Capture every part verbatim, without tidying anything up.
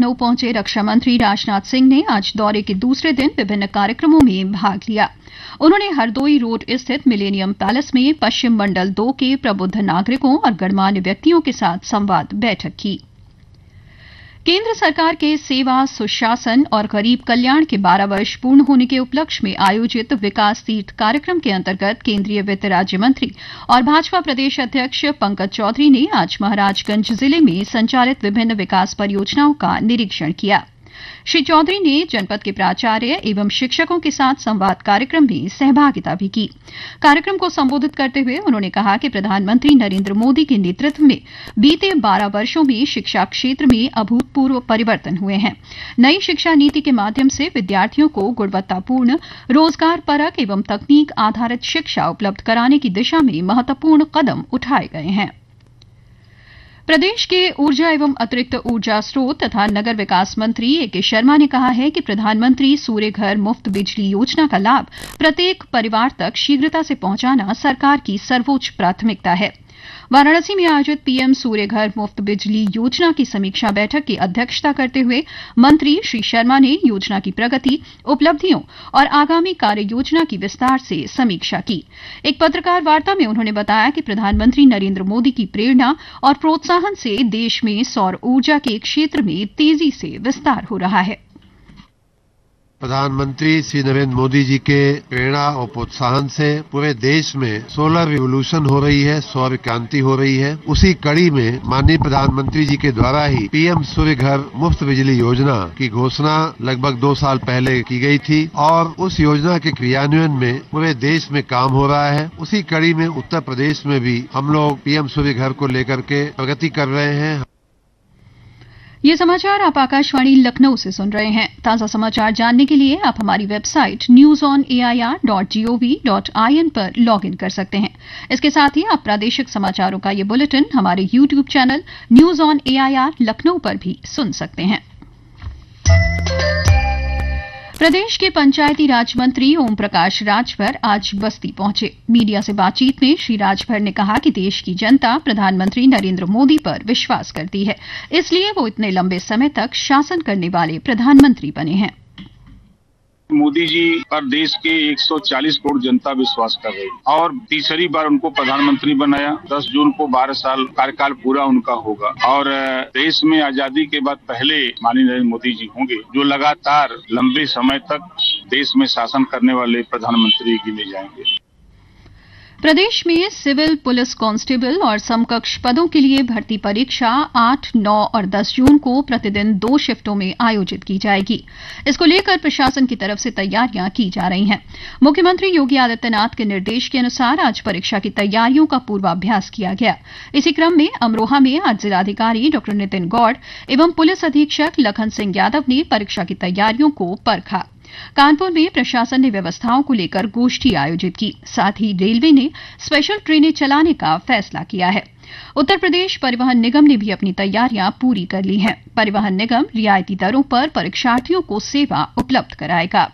लखनऊ पहुंचे रक्षा मंत्री राजनाथ सिंह ने आज दौरे के दूसरे दिन विभिन्न कार्यक्रमों में भाग लिया। उन्होंने हरदोई रोड स्थित मिलेनियम पैलेस में पश्चिम मंडल दो के प्रबुद्ध नागरिकों और गणमान्य व्यक्तियों के साथ संवाद बैठक की। केंद्र सरकार के सेवा, सुशासन और गरीब कल्याण के बारह वर्ष पूर्ण होने के उपलक्ष्य में आयोजित विकास तीर्थ कार्यक्रम के अंतर्गत केंद्रीय वित्त राज्य मंत्री और भाजपा प्रदेश अध्यक्ष पंकज चौधरी ने आज महाराजगंज जिले में संचालित विभिन्न विकास परियोजनाओं का निरीक्षण किया। श्री चौधरी ने जनपद के प्राचार्य एवं शिक्षकों के साथ संवाद कार्यक्रम में सहभागिता भी की। कार्यक्रम को संबोधित करते हुए उन्होंने कहा कि प्रधानमंत्री नरेंद्र मोदी के नेतृत्व में बीते बारह वर्षों में शिक्षा क्षेत्र में अभूतपूर्व परिवर्तन हुए हैं। नई शिक्षा नीति के माध्यम से विद्यार्थियों को गुणवत्तापूर्ण, रोजगार परक एवं तकनीक आधारित शिक्षा उपलब्ध कराने की दिशा में महत्वपूर्ण कदम उठाए गए हैं। प्रदेश के ऊर्जा एवं अतिरिक्त ऊर्जा स्रोत तथा नगर विकास मंत्री ए के शर्मा ने कहा है कि प्रधानमंत्री सूर्य घर मुफ्त बिजली योजना का लाभ प्रत्येक परिवार तक शीघ्रता से पहुंचाना सरकार की सर्वोच्च प्राथमिकता है। वाराणसी में आयोजित पीएम सूर्य घर मुफ्त बिजली योजना की समीक्षा बैठक की अध्यक्षता करते हुए मंत्री श्री शर्मा ने योजना की प्रगति, उपलब्धियों और आगामी कार्य योजना की विस्तार से समीक्षा की। एक पत्रकार वार्ता में उन्होंने बताया कि प्रधानमंत्री नरेंद्र मोदी की प्रेरणा और प्रोत्साहन से देश में सौर ऊर्जा के क्षेत्र में तेजी से विस्तार हो रहा है। प्रधानमंत्री श्री नरेंद्र मोदी जी के प्रेरणा और प्रोत्साहन से पूरे देश में सोलर रिवोल्यूशन हो रही है, सौर क्रांति हो रही है। उसी कड़ी में माननीय प्रधानमंत्री जी के द्वारा ही पीएम सूर्य घर मुफ्त बिजली योजना की घोषणा लगभग दो साल पहले की गई थी और उस योजना के क्रियान्वयन में पूरे देश में काम हो रहा है। उसी कड़ी में उत्तर प्रदेश में भी हम लोग पीएम सूर्य घर को लेकर के प्रगति कर रहे हैं। ये समाचार आप आकाशवाणी लखनऊ से सुन रहे हैं। ताजा समाचार जानने के लिए आप हमारी website news on A I R dot G O V dot I N पर लॉग इन कर सकते हैं। इसके साथ ही आप प्रादेशिक समाचारों का ये बुलेटिन हमारे YouTube channel news on A I R Lucknow पर भी सुन सकते हैं। प्रदेश के पंचायती राज मंत्री ओम प्रकाश राजभर आज बस्ती पहुंचे। मीडिया से बातचीत में श्री राजभर ने कहा कि देश की जनता प्रधानमंत्री नरेंद्र मोदी पर विश्वास करती है, इसलिए वो इतने लंबे समय तक शासन करने वाले प्रधानमंत्री बने हैं। मोदी जी पर देश के एक सौ चालीस करोड़ जनता विश्वास कर रही है और तीसरी बार उनको प्रधानमंत्री बनाया। दस जून को बारह साल कार्यकाल पूरा उनका होगा और देश में आजादी के बाद पहले माननीय नरेंद्र मोदी जी होंगे जो लगातार लंबे समय तक देश में शासन करने वाले प्रधानमंत्री गिने जाएंगे। प्रदेश में सिविल पुलिस कांस्टेबल और समकक्ष पदों के लिए भर्ती परीक्षा आठ, नौ और दस जून को प्रतिदिन दो शिफ्टों में आयोजित की जाएगी। इसको लेकर प्रशासन की तरफ से तैयारियां की जा रही हैं। मुख्यमंत्री योगी आदित्यनाथ के निर्देश के अनुसार आज परीक्षा की तैयारियों का पूर्वाभ्यास किया गया। इसी क्रम में अमरोहा में आज जिलाधिकारी डॉ नितिन गौड़ एवं पुलिस अधीक्षक लखन सिंह यादव ने परीक्षा की तैयारियों को परखा। कानपुर में प्रशासन ने व्यवस्थाओं को लेकर गोष्ठी आयोजित की। साथ ही रेलवे ने स्पेशल ट्रेनें चलाने का फैसला किया है। उत्तर प्रदेश परिवहन निगम ने भी अपनी तैयारियां पूरी कर ली हैं। परिवहन निगम रियायती दरों पर परीक्षार्थियों को सेवा उपलब्ध कराएगा।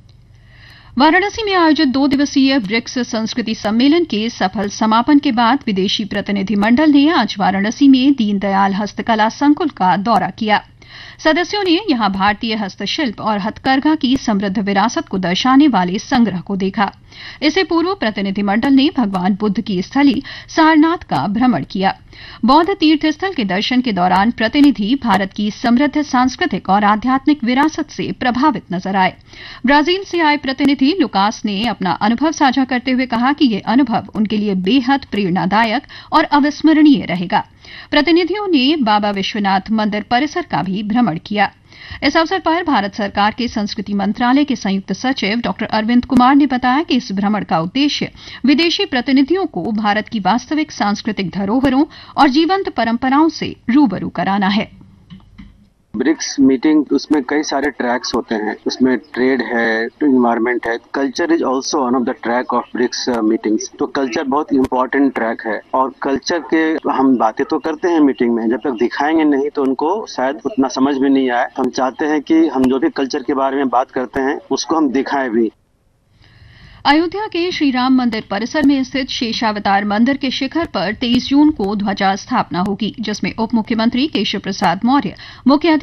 वाराणसी में आयोजित दो दिवसीय ब्रिक्स संस्कृति सम्मेलन के सफल समापन के बाद विदेशी प्रतिनिधिमंडल ने आज वाराणसी में दीनदयाल हस्तकला संकुल का दौरा किया। सदस्यों ने यहां भारतीय हस्तशिल्प और हथकरघा की समृद्ध विरासत को दर्शाने वाले संग्रह को देखा। इससे पूर्व प्रतिनिधिमंडल ने भगवान बुद्ध की स्थली सारनाथ का भ्रमण किया। बौद्ध तीर्थ स्थल के दर्शन के दौरान प्रतिनिधि भारत की समृद्ध सांस्कृतिक और आध्यात्मिक विरासत से प्रभावित नजर आए। ब्राजील से आए प्रतिनिधि लुकास ने अपना अनुभव साझा करते हुए कहा कि यह अनुभव उनके लिए बेहद प्रेरणादायक और अविस्मरणीय रहेगा। प्रतिनिधियों ने बाबा विश्वनाथ मंदिर परिसर का भी भ्रमण किया। इस अवसर पर भारत सरकार के संस्कृति मंत्रालय के संयुक्त सचिव डॉ अरविंद कुमार ने बताया कि इस भ्रमण का उद्देश्य विदेशी प्रतिनिधियों को भारत की वास्तविक सांस्कृतिक धरोहरों और जीवंत परंपराओं से रूबरू कराना है। ब्रिक्स मीटिंग, उसमें कई सारे ट्रैक्स होते हैं। उसमें ट्रेड है, इन्वायरमेंट है, culture is also one of the track of BRICS meetings. तो कल्चर बहुत इंपॉर्टेंट ट्रैक है और कल्चर के हम बातें तो करते हैं मीटिंग में, जब तक दिखाएंगे नहीं तो उनको शायद उतना समझ में नहीं आए। हम चाहते हैं कि हम जो भी कल्चर के बारे में बात करते हैं उसको हम दिखाएं भी। अयोध्या के श्री राम मंदिर परिसर में स्थित शेषावतार मंदिर के शिखर पर तेईस जून को ध्वजा स्थापना होगी, जिसमें उप मुख्यमंत्री केशव प्रसाद मौर्य मुख्य